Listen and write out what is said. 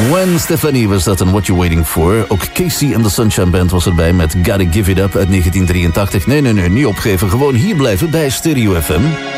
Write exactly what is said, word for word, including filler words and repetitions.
Gwen Stefani was dat en What You Waiting For. Ook Casey and the Sunshine Band was erbij met Gotta Give It Up uit negentien drieëntachtig. Nee, nee, nee, niet opgeven. Gewoon hier blijven bij Stereo F M.